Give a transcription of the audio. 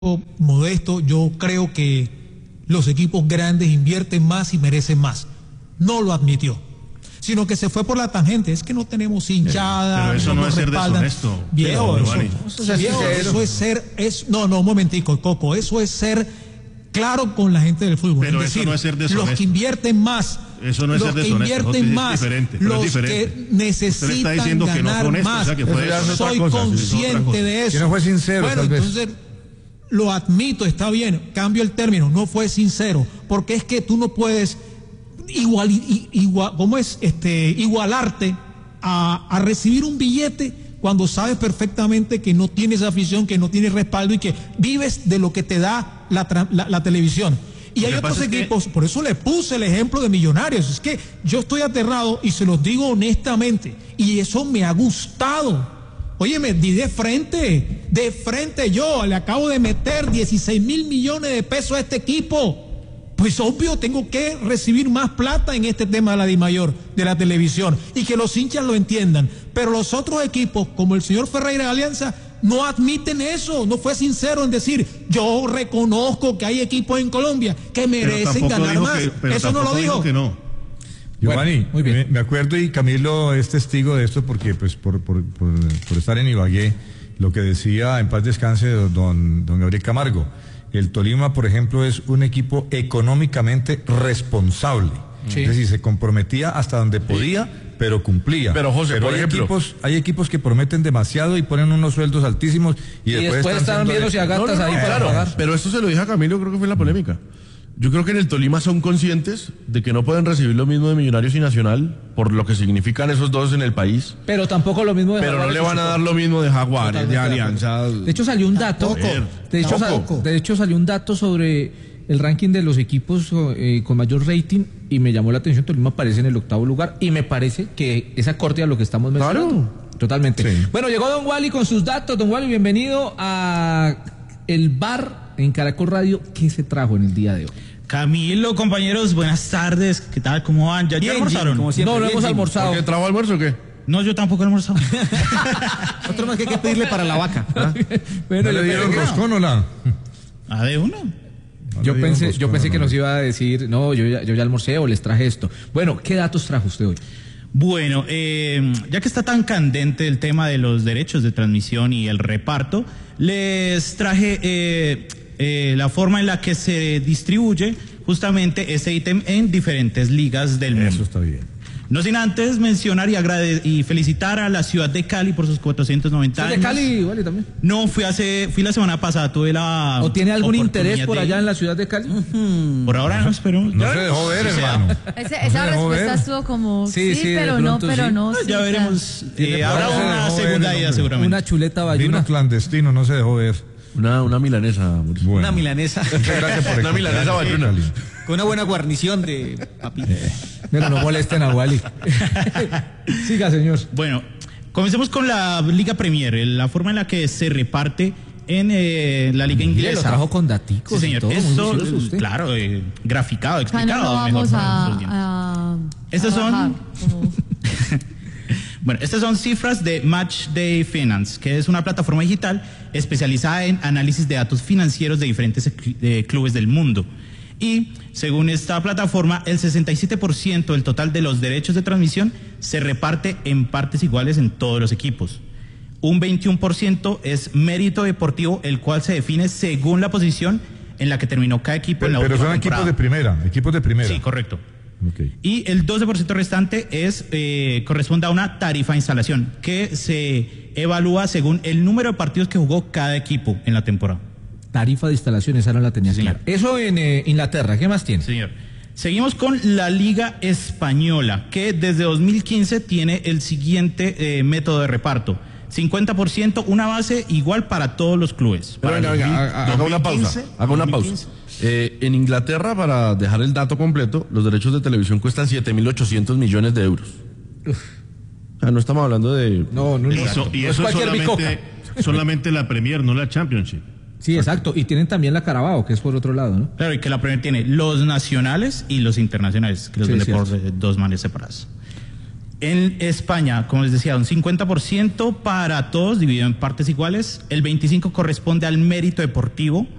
modesto, yo creo que los equipos grandes invierten más y merecen más. No lo admitió, sino que se fue por la tangente. Es que no tenemos hinchada. Pero eso no es ser deshonesto. Viejo, eso es ser, no, un momentico, Coco, eso es ser claro con la gente del fútbol. Pero es eso decir, no es ser deshonesto. los que invierten más, eso no es ser deshonesto, invierten más, diferente, los diferente. que necesitan está diciendo que no ganar fue honesto, más. o sea, que fue eso. Soy consciente de eso. Que no fue sincero, bueno, tal vez. entonces lo admito, está bien, cambio el término, no fue sincero, porque es que tú no puedes igualarte a recibir un billete cuando sabes perfectamente que no tienes afición, que no tienes respaldo y que vives de lo que te da la televisión. Y hay otros equipos, por eso le puse el ejemplo de Millonarios. Es que yo estoy aterrado y se los digo honestamente, y eso me ha gustado. Oye, me di de frente yo, le acabo de meter 16 mil millones de pesos a este equipo. Pues obvio, tengo que recibir más plata en este tema de la DIMAYOR, de la televisión, y que los hinchas lo entiendan. Pero los otros equipos, como el señor Ferreira de Alianza, no admiten eso, no fue sincero en decir, yo reconozco que hay equipos en Colombia que merecen ganar más. Eso no lo dijo. Que no. Giovanni, bueno, muy bien. Me acuerdo, y Camilo es testigo de esto porque pues por estar en Ibagué, lo que decía en paz descanse don Gabriel Camargo. El Tolima, por ejemplo, es un equipo económicamente responsable. Sí. Es decir, se comprometía hasta donde podía, pero cumplía. Pero José, por ejemplo, hay equipos que prometen demasiado y ponen unos sueldos altísimos y después están viendo si agatas ahí para pagar. Pero esto se lo dije a Camilo, creo que fue en la polémica. Yo creo que en el Tolima son conscientes de que no pueden recibir lo mismo de Millonarios y Nacional por lo que significan esos dos en el país. Pero tampoco lo mismo de Jaguares. Pero no le van a dar lo mismo de Jaguares, de Alianza. De hecho salió un dato. De hecho salió un dato sobre el ranking de los equipos con mayor rating y me llamó la atención. Tolima aparece en el 8º lugar y me parece que es acorde a lo que estamos mencionando. Claro. Totalmente. Sí. Bueno, llegó Don Wally con sus datos. Don Wally, bienvenido a el bar en Caracol Radio. ¿Qué se trajo en el día de hoy? Camilo, compañeros, buenas tardes. ¿Qué tal? ¿Cómo van? ¿Ya almorzaron? Como siempre, no hemos almorzado. ¿Qué trajo almuerzo o qué? No, yo tampoco he almorzado. Otro más que hay que pedirle para la vaca. ¿Ah? Bueno, ¿le dieron roscón o la? De uno. Yo pensé que nos iba a decir, no, yo ya almorcé o les traje esto. Bueno, ¿qué datos trajo usted hoy? Bueno, ya que está tan candente el tema de los derechos de transmisión y el reparto, les traje la forma en la que se distribuye justamente ese ítem en diferentes ligas del mundo. Eso está bien. No sin antes mencionar y felicitar a la ciudad de Cali por sus 490 años. ¿De Cali, Wally, también? No, fui la semana pasada, tuve la ¿O tiene algún interés por allá en la ciudad de Cali? Por ahora no, esperemos. No se dejó ver, hermano. Esa respuesta estuvo como sí, pero no. Ya veremos. Habrá una segunda ida seguramente. Una chuleta bayuna. Vino clandestino, no se dejó ver. Una milanesa. Bueno. Una milanesa. Muchas gracias por una milanesa bayuna. Con una buena guarnición de papita. Pero no molesten a Wally. Siga, señor. Bueno, comencemos con la Liga Premier, la forma en la que se reparte en la Liga Inglesa. Lo trajo con daticos. Sí, señor. Esto, claro, graficado, explicado. No vamos a Estas son... Bueno, estas son cifras de Match Day Finance, que es una plataforma digital especializada en análisis de datos financieros de diferentes clubes del mundo. Y según esta plataforma, el 67% del total de los derechos de transmisión se reparte en partes iguales en todos los equipos. Un 21% es mérito deportivo, el cual se define según la posición en la que terminó cada equipo en la última temporada. Pero son equipos de primera. Sí, correcto. Okay. Y el 12% restante corresponde a una tarifa de instalación que se evalúa según el número de partidos que jugó cada equipo en la temporada. Tarifa de instalación, esa no la tenía clara. Eso en Inglaterra, ¿qué más tiene? Señor. Seguimos con la Liga Española, que desde 2015 tiene el siguiente método de reparto. 50%, una base igual para todos los clubes. Pero haga una pausa. En Inglaterra, para dejar el dato completo, los derechos de televisión cuestan 7.800 millones de euros. No estamos hablando de... No, eso es solamente la Premier, no la Championship. Sí, exacto. Y tienen también la Carabao, que es por otro lado, ¿no? Claro, y que la Premier tiene los nacionales y los internacionales, que los vende por dos maneras separadas. En España, como les decía, un 50% para todos, dividido en partes iguales. El 25% corresponde al mérito deportivo,